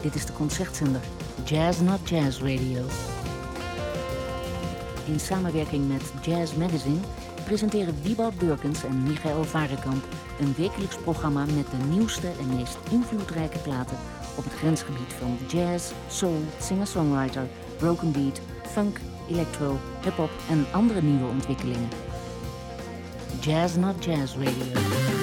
Dit is de concertzender Jazz Not Jazz Radio. In samenwerking met Jazz Magazine presenteren Wieboud Burkens en Michael Varekamp een wekelijks programma met de nieuwste en meest invloedrijke platen op het grensgebied van jazz, soul, singer-songwriter, broken beat, funk, electro, hip-hop en andere nieuwe ontwikkelingen. Jazz Not Jazz Radio.